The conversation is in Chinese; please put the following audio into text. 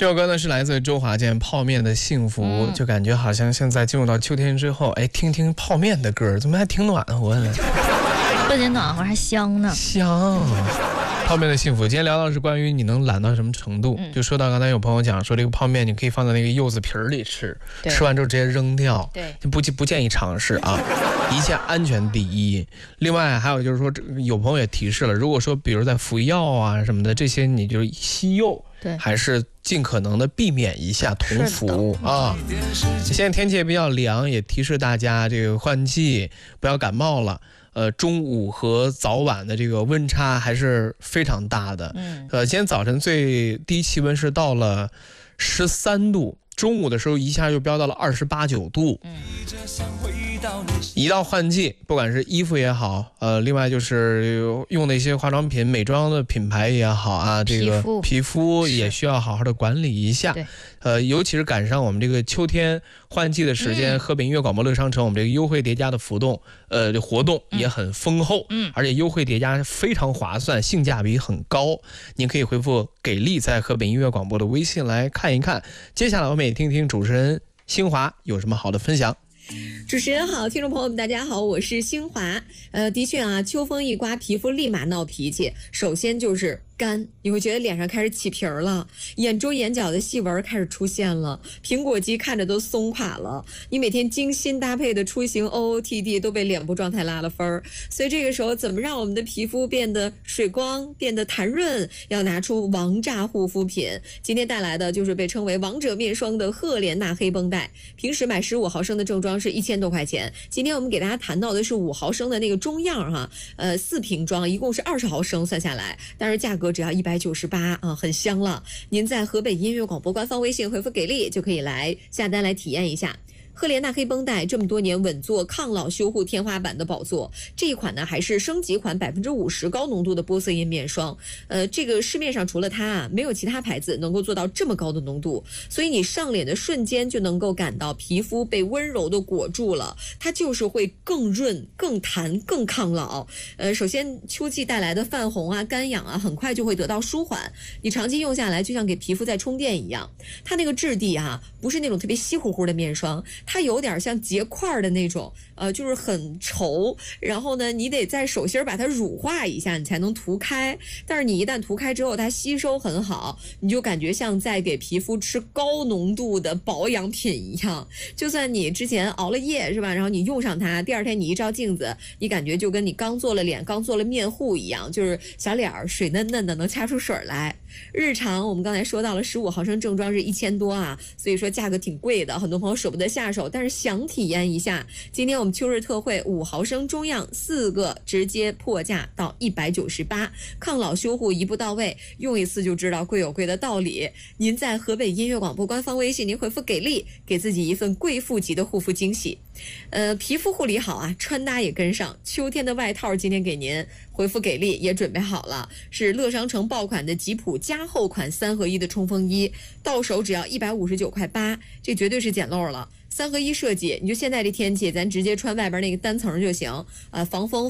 这首歌呢是来自周华健《泡面的幸福》，就感觉好像现在进入到秋天之后，哎，听听泡面的歌，怎么还挺暖和的？ 不仅暖和，还香呢。 香。泡面的幸福，今天聊到的是关于你能懒到什么程度。就说到刚才有朋友讲说，这个泡面你可以放在那个柚子皮里吃，吃完之后直接扔掉， 对， 不建议尝试啊，一切安全第一。另外还有就是说，有朋友也提示了，如果说比如在服药啊什么的这些，你就西柚， 对， 还是尽可能的避免一下同服啊。现在天气也比较凉，也提示大家这个换季不要感冒了。中午和早晚的这个温差还是非常大的。今天早晨最低气温是到了13度，中午的时候一下就飙到了28、9度。一到换季，不管是衣服也好，另外就是用的一些化妆品、美妆的品牌也好啊，这个皮肤也需要好好的管理一下。尤其是赶上我们这个秋天换季的时间，河北音乐广播乐商城我们这个优惠叠加的活动也很丰厚，而且优惠叠加非常划算，性价比很高。您可以回复给力在河北音乐广播的微信来看一看。接下来我们也听听主持人新华有什么好的分享。 主持人好，听众朋友们大家好，我是新华。的确啊，秋风一刮，皮肤立马闹脾气。首先就是干，你会觉得脸上开始起皮儿了，眼周眼角的细纹开始出现了，苹果肌看着都松垮了。你每天精心搭配的出行 OOTD 都被脸部状态拉了分儿，所以这个时候怎么让我们的皮肤变得水光，变得弹润，要拿出王炸护肤品。今天带来的就是被称为王者面霜的赫莲娜黑绷带，平时买15毫升的正装是1000多块钱，今天我们给大家谈到的是5毫升的那个中样哈，4瓶装，一共是20毫升算下来，但是价格只要198啊，很香了。您在河北音乐广播官方微信回复给力就可以来下单来体验一下。赫莲娜黑绷带这么多年稳坐抗老修护天花板的宝座，这一款呢还是升级款50%高浓度的玻色因面霜。这个市面上除了它啊，没有其他牌子能够做到这么高的浓度，所以你上脸的瞬间就能够感到皮肤被温柔的裹住了，它就是会更润、更弹、更抗老。首先秋季带来的泛红啊、干痒啊，很快就会得到舒缓。你长期用下来，就像给皮肤在充电一样。它那个质地啊，不是那种特别稀乎乎的面霜。它有点像结块的那种，就是很稠，然后呢，你得在手心把它乳化一下，你才能涂开。但是你一旦涂开之后，它吸收很好，你就感觉像在给皮肤吃高浓度的保养品一样。就算你之前熬了夜是吧，然后你用上它，第二天你一照镜子，你感觉就跟你刚做了脸、刚做了面护一样，就是小脸水嫩嫩的，能掐出水来。日常我们刚才说到了15毫升正装是1000多啊，所以说价格挺贵的，很多朋友舍不得下手，但是想体验一下。今天我们秋日特惠5毫升中样4个直接破价到198，抗老修护一步到位，用一次就知道贵有贵的道理。您在河北音乐广播官方微信您回复给力，给自己一份贵妇级的护肤惊喜。皮肤护理好啊，穿搭也跟上。秋天的外套今天给您回复给力也准备好了，是乐商城爆款的吉普加厚款3合1的冲锋衣，到手只要159.8块，这绝对是捡漏了。3合1设计，你就现在这天气，咱直接穿外边那个单层就行，防风